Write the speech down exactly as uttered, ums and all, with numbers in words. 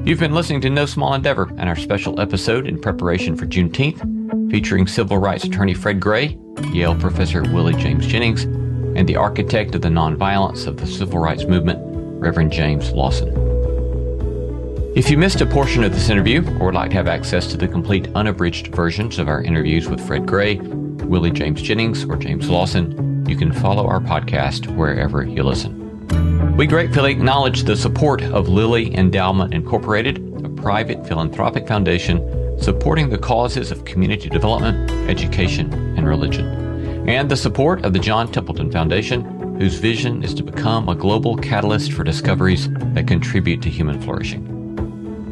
You've been listening to No Small Endeavor and our special episode in preparation for Juneteenth, featuring civil rights attorney Fred Gray, Yale professor Willie James Jennings, and the architect of the nonviolence of the civil rights movement, Reverend James Lawson. If you missed a portion of this interview or would like to have access to the complete unabridged versions of our interviews with Fred Gray, Willie James Jennings, or James Lawson, you can follow our podcast wherever you listen. We gratefully acknowledge the support of Lilly Endowment Incorporated, a private philanthropic foundation supporting the causes of community development, education, and religion, and the support of the John Templeton Foundation, whose vision is to become a global catalyst for discoveries that contribute to human flourishing.